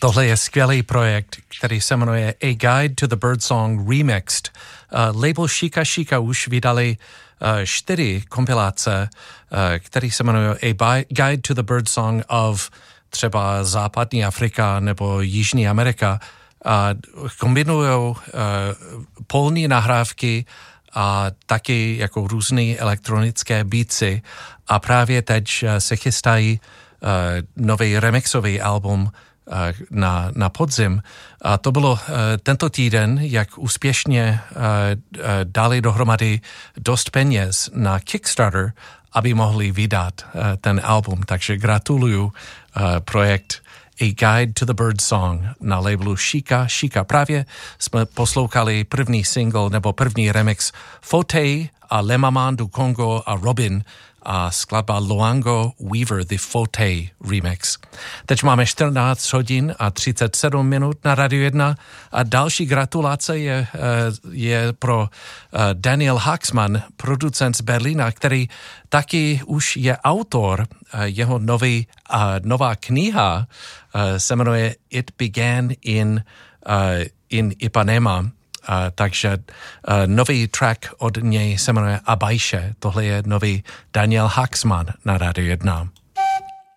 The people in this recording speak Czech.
Tohle je skvělý projekt, který se jmenuje A Guide to the Birdsong Remixed. Label Šíka Šíka už vydali 4 kompilace, který se jmenuje A Guide to the Birdsong of třeba Západní Afrika nebo Jižní Amerika. Kombinují polní nahrávky a taky jako různé elektronické beatsy a právě teď se chystají nový remixový album na podzim. A to bylo tento týden, jak úspěšně dali dohromady dost peněz na Kickstarter, aby mohli vydat ten album. Takže gratuluju projekt A Guide to the Birdsong na labelu Šíka Šíka. Právě jsme poslouchali první single nebo první remix Fotey a Le Maman du Congo a Robin a skladba Luango Weaver, The Fotey remix. Teď máme 14 hodin a 37 minut na Radio 1 a další gratulace je pro Daniel Haxman, producent z Berlína, který taky už je autor. Jeho nová kniha se jmenuje It Began in Ipanema. Takže nový track od něj se jmenuje Abajše. Tohle je nový Daniel Haxman na Radio 1.